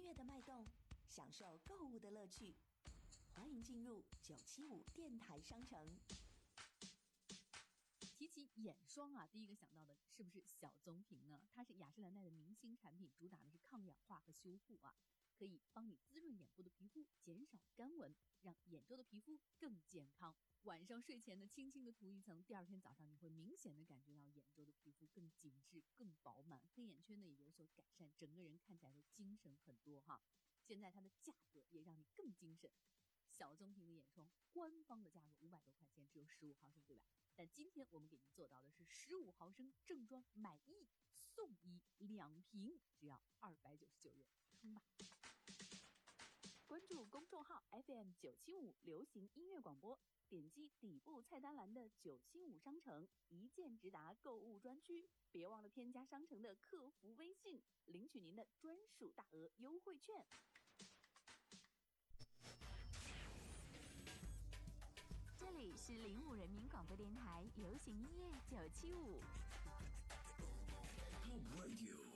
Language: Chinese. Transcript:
乐的脉动，享受购物的乐趣。欢迎进入975电台商城。 提起眼霜啊，第一个想到的是不是小棕瓶呢？它是雅诗兰黛的明星产品，主打的是抗氧化和修护啊，可以帮你滋润眼部的皮肤，减少干纹，让眼周的皮肤更健康。晚上睡前呢，轻轻的涂一层，第二天早上你会明显的感觉到眼周的皮肤更紧致、更饱满，黑眼圈呢也有所改善，整个人看起来都精神很多哈。现在它的价格也让你更精神，小棕瓶的眼霜官方的价格500多块钱，只有15毫升，对吧？但今天我们给您做到的是15毫升正装买1送1，2瓶只要299元，冲吧！关注公众号 FM975 流行音乐广播，点击底部菜单栏的975商城，一键直达购物专区，别忘了添加商城的客服微信，领取您的专属大额优惠券。 这里是05人民广播电台流行音乐975。 Club Radio